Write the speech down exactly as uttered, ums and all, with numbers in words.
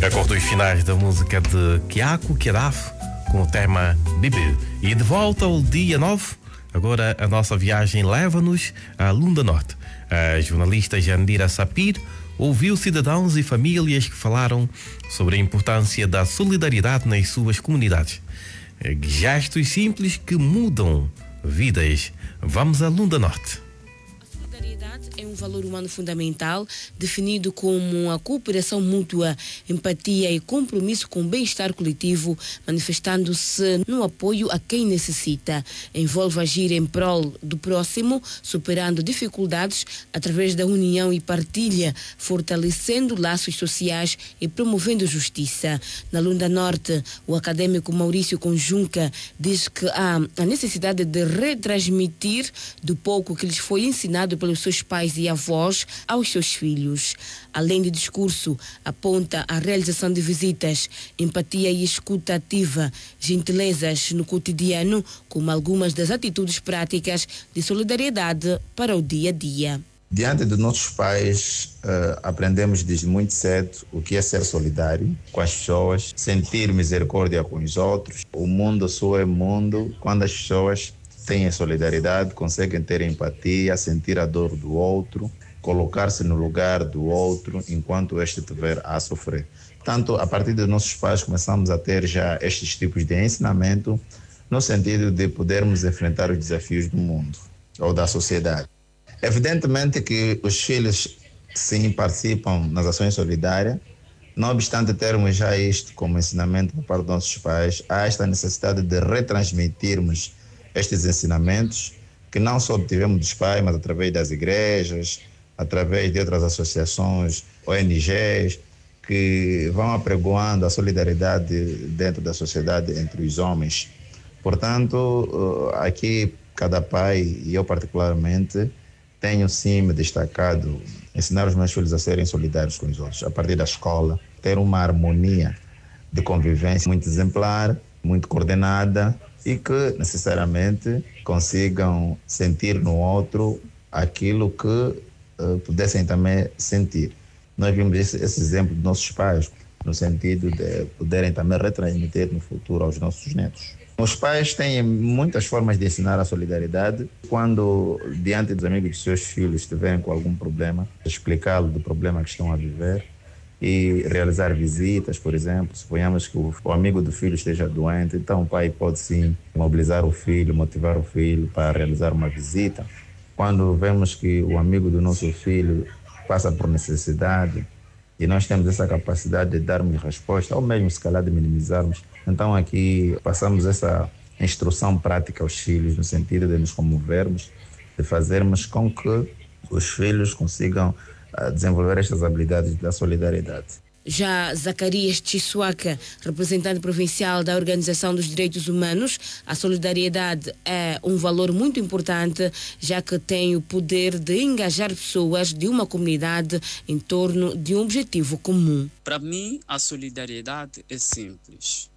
Acordos finais da música de Kiako Kiraf com o tema Bibi. E de volta ao dia nove, agora a nossa viagem leva-nos a Lunda Norte. A jornalista Jandira Sapir ouviu cidadãos e famílias que falaram sobre a importância da solidariedade nas suas comunidades. Gestos simples que mudam vidas. Vamos a Lunda Norte. A solidariedade é um valor humano fundamental, definido como a cooperação mútua, empatia e compromisso com o bem-estar coletivo, manifestando-se no apoio a quem necessita. Envolve agir em prol do próximo, superando dificuldades através da união e partilha, fortalecendo laços sociais e promovendo justiça. Na Lunda Norte, o acadêmico Maurício Conjunca diz que há a necessidade de retransmitir do pouco que lhes foi ensinado pelos seus pais e avós aos seus filhos. Além de discurso, aponta a realização de visitas, empatia e escuta ativa, gentilezas no cotidiano, como algumas das atitudes práticas de solidariedade para o dia a dia. Diante dos nossos pais, uh, aprendemos desde muito cedo o que é ser solidário com as pessoas, sentir misericórdia com os outros. O mundo só é mundo quando as pessoas têm a solidariedade, conseguem ter empatia, sentir a dor do outro, colocar-se no lugar do outro enquanto este estiver a sofrer. Portanto, a partir dos nossos pais começamos a ter já estes tipos de ensinamento no sentido de podermos enfrentar os desafios do mundo ou da sociedade. Evidentemente que os filhos sim participam nas ações solidárias, não obstante termos já isto como ensinamento por parte dos nossos pais, há esta necessidade de retransmitirmos estes ensinamentos que não só obtivemos dos pais, mas através das igrejas, através de outras associações, O N Gs, que vão apregoando a solidariedade dentro da sociedade entre os homens. Portanto, aqui cada pai, e eu particularmente, tenho sim me destacado ensinar os meus filhos a serem solidários com os outros, a partir da escola, ter uma harmonia de convivência muito exemplar, muito coordenada, e que necessariamente consigam sentir no outro aquilo que uh, pudessem também sentir. Nós vimos esse, esse exemplo dos nossos pais, no sentido de poderem também retransmitir no futuro aos nossos netos. Os pais têm muitas formas de ensinar a solidariedade. Quando, diante dos amigos dos seus filhos, estiverem com algum problema, explicá-lo do problema que estão a viver e realizar visitas, por exemplo. Suponhamos que o, o amigo do filho esteja doente, então o pai pode sim mobilizar o filho, motivar o filho para realizar uma visita. Quando vemos que o amigo do nosso filho passa por necessidade e nós temos essa capacidade de darmos resposta, ou mesmo se calhar de minimizarmos, então aqui passamos essa instrução prática aos filhos, no sentido de nos comovermos, de fazermos com que os filhos consigam a desenvolver estas habilidades da solidariedade. Já Zacarias Chiswaka, representante provincial da Organização dos Direitos Humanos, a solidariedade é um valor muito importante, já que tem o poder de engajar pessoas de uma comunidade em torno de um objetivo comum. Para mim, a solidariedade é simples.